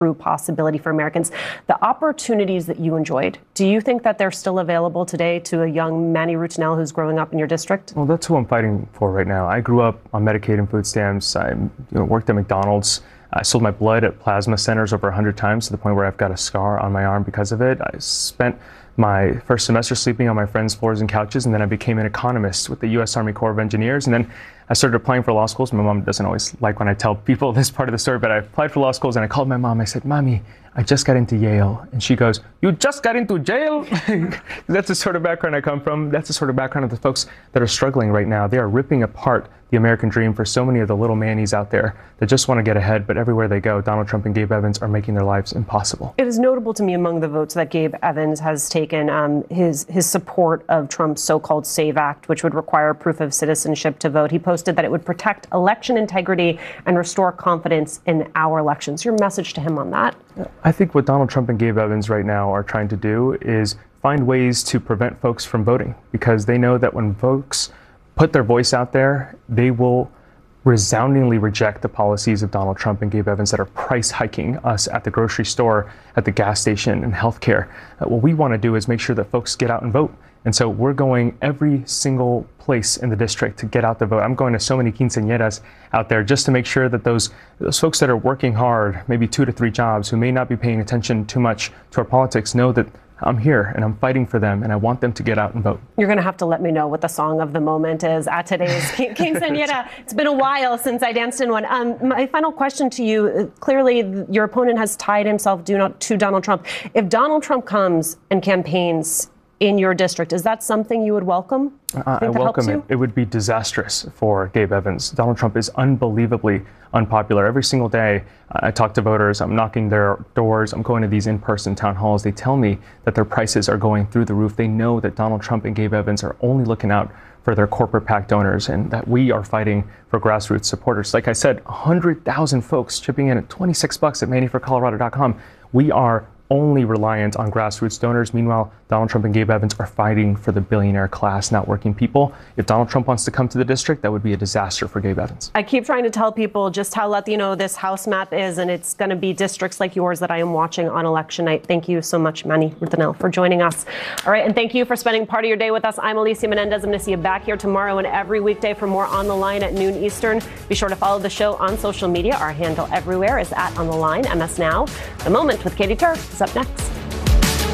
true possibility for Americans. The opportunities that you enjoyed, do you think that they're still available today to a young Manny Rutinel who's growing up in your district? Well, that's who I'm fighting for right now. I grew up on Medicaid and food stamps. I worked at McDonald's. I sold my blood at plasma centers over 100 times to the point where I've got a scar on my arm because of it. I spent my first semester sleeping on my friends' floors and couches, and then I became an economist with the U.S. Army Corps of Engineers. And then I started applying for law schools. My mom doesn't always like when I tell people this part of the story, but I applied for law schools and I called my mom. I said, "Mommy, I just got into Yale." And she goes, "You just got into jail?" That's the sort of background I come from. That's the sort of background of the folks that are struggling right now. They are ripping apart the American dream for so many of the little Mannies out there that just want to get ahead, but everywhere they go, Donald Trump and Gabe Evans are making their lives impossible. It is notable to me among the votes that Gabe Evans has taken his support of Trump's so-called SAVE Act, which would require proof of citizenship to vote. He posted that it would protect election integrity and restore confidence in our elections. Your message to him on that? I think what Donald Trump and Gabe Evans right now are trying to do is find ways to prevent folks from voting, because they know that when folks put their voice out there, they will resoundingly reject the policies of Donald Trump and Gabe Evans that are price hiking us at the grocery store, at the gas station, and healthcare. What we want to do is make sure that folks get out and vote. And so we're going every single place in the district to get out the vote. I'm going to so many quinceañeras out there just to make sure that those folks that are working hard, maybe 2 to 3 jobs, who may not be paying attention too much to our politics, know that I'm here and I'm fighting for them and I want them to get out and vote. You're going to have to let me know what the song of the moment is at today's quinceañera. It's been a while since I danced in one. My final question to you, clearly your opponent has tied himself to Donald Trump. If Donald Trump comes and campaigns in your district, is that something you would welcome? I welcome it. It would be disastrous for Gabe Evans. Donald Trump is unbelievably unpopular. Every single day I talk to voters, I'm knocking their doors, I'm going to these in-person town halls. They tell me that their prices are going through the roof. They know that Donald Trump and Gabe Evans are only looking out for their corporate PAC donors and that we are fighting for grassroots supporters. Like I said, 100,000 folks chipping in at $26 at mannyforcolorado.com. We are only reliant on grassroots donors. Meanwhile, Donald Trump and Gabe Evans are fighting for the billionaire class, not working people. If Donald Trump wants to come to the district, that would be a disaster for Gabe Evans. I keep trying to tell people just how Latino this House map is, and it's going to be districts like yours that I am watching on election night. Thank you so much, Manny Rutinel, for joining us. All right, and thank you for spending part of your day with us. I'm Alicia Menendez. I'm going to see you back here tomorrow and every weekday for more On the Line at noon Eastern. Be sure to follow the show on social media. Our handle everywhere is @OnTheLine. MS Now. The Moment with Katie Tur is up next.